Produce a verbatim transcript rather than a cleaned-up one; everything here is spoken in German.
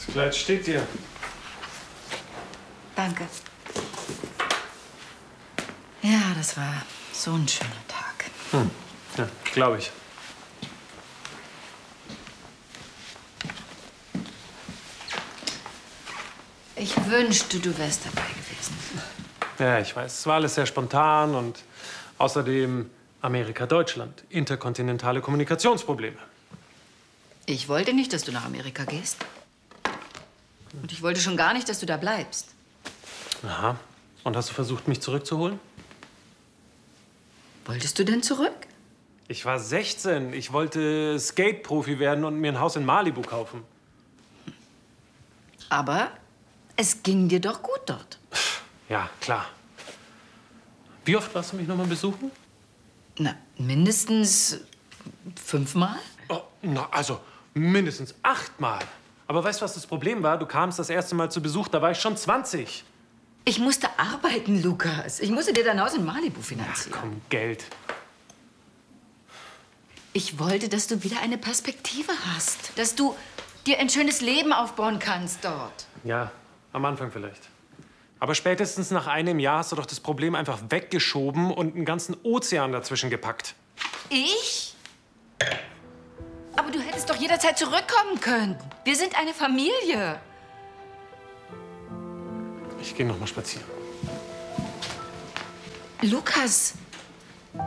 Das Kleid steht dir. Danke. Ja, das war so ein schöner Tag. Hm. Ja, glaube ich. Ich wünschte, du wärst dabei gewesen. Ja, ich weiß. Es war alles sehr spontan und außerdem Amerika-Deutschland. Interkontinentale Kommunikationsprobleme. Ich wollte nicht, dass du nach Amerika gehst. Und ich wollte schon gar nicht, dass du da bleibst. Aha. Und hast du versucht, mich zurückzuholen? Wolltest du denn zurück? Ich war sechzehn. Ich wollte Skate-Profi werden und mir ein Haus in Malibu kaufen. Aber es ging dir doch gut dort. Ja, klar. Wie oft warst du mich noch mal besuchen? Na, mindestens fünfmal. Oh, na, also mindestens achtmal. Aber weißt du, was das Problem war? Du kamst das erste Mal zu Besuch, da war ich schon zwanzig. Ich musste arbeiten, Lukas. Ich musste dir dein Haus in Malibu finanzieren. Ach komm, Geld. Ich wollte, dass du wieder eine Perspektive hast. Dass du dir ein schönes Leben aufbauen kannst dort. Ja, am Anfang vielleicht. Aber spätestens nach einem Jahr hast du doch das Problem einfach weggeschoben und einen ganzen Ozean dazwischen gepackt. Ich? Aber du hättest doch jederzeit zurückkommen können. Wir sind eine Familie. Ich gehe noch mal spazieren. Lukas,